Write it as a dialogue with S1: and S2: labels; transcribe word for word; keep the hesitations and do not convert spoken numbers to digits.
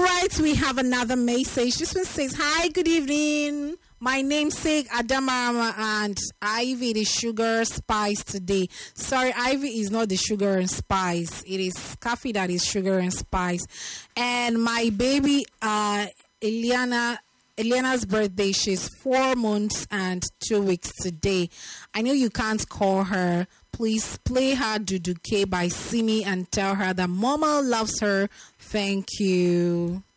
S1: right, we have another message. This one says, "Hi, good evening. My namesake Adamama and Ivy the sugar spice today." Sorry, Ivy is not the sugar and spice. It is coffee that is sugar and spice. And my baby, uh, Eliana. Eliana's birthday, she's four months and two weeks today. I know you can't call her. Please play her Duduke by Simi and tell her that Mama loves her. Thank you.